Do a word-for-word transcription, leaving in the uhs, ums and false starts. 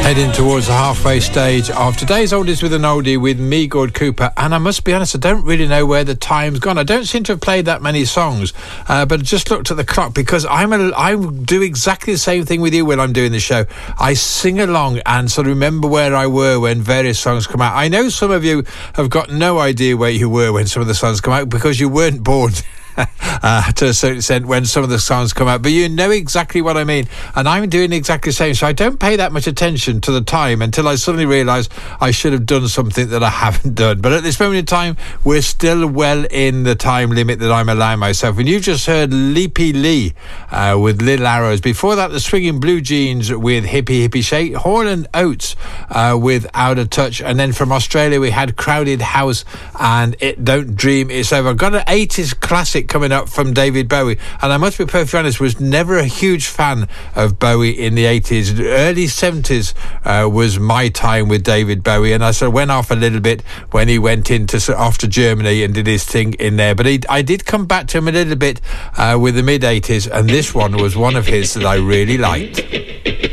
Heading towards the halfway stage of today's Oldies with an Oldie with me, Gord Cooper, and I must be honest, I don't really know where the time's gone. I don't seem to have played that many songs, uh, but I just looked at the clock because I'm a, I do exactly the same thing with you when I'm doing the show. I sing along and sort of remember where I were when various songs come out. I know some of you have got no idea where you were when some of the songs come out because you weren't born Uh, to a certain extent when some of the songs come out, but you know exactly what I mean, and I'm doing exactly the same, so I don't pay that much attention to the time until I suddenly realise I should have done something that I haven't done. But at this moment in time, we're still well in the time limit that I'm allowing myself, and you've just heard Leapy Lee uh, with Little Arrows. Before that, the Swinging Blue Jeans with Hippie Hippie Shake, Hall and Oates uh, with Out of Touch, and then from Australia we had Crowded House and It Don't Dream It's Over. I've got an eighties classic coming up from David Bowie, and I must be perfectly honest, was never a huge fan of Bowie in the eighties. Early seventies uh, was my time with David Bowie, and I sort of went off a little bit when he went into off to Germany and did his thing in there, but he, I did come back to him a little bit uh, with the mid eighties, and this one was one of his that I really liked.